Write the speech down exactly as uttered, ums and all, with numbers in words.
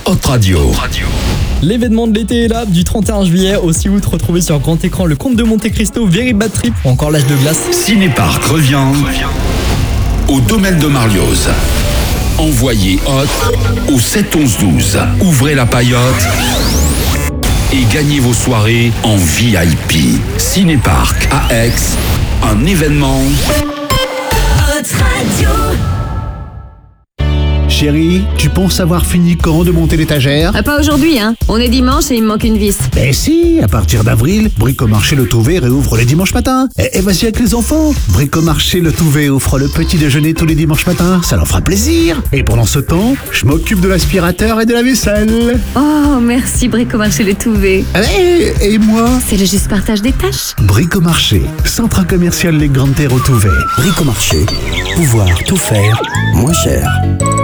Hot Radio. L'événement de l'été est là, du trente et un juillet au six août, retrouvez sur grand écran Le Comte de Monte Cristo, Very Bad Trip ou encore L'Âge de glace. Cinéparc revient au domaine de Marlioz. Envoyez Hot au sept onze douze. Ouvrez la paillote et gagnez vos soirées en V I P. Cinéparc à Aix, un événement Hot Radio. Chérie, tu penses avoir fini quand de monter l'étagère? Ah, pas aujourd'hui, hein. On est dimanche et il me manque une vis. Ben si, à partir d'avril, Bricomarché Le Touvet réouvre les dimanches matins. Et, et vas-y avec les enfants. Bricomarché Le Touvet offre le petit déjeuner tous les dimanches matins. Ça leur fera plaisir. Et pendant ce temps, je m'occupe de l'aspirateur et de la vaisselle. Oh, merci Bricomarché Le Touvet. Allez, et moi? C'est le juste partage des tâches. Bricomarché, centre commercial Les Grandes Terres au Touvet. Bricomarché, pouvoir tout faire moins cher.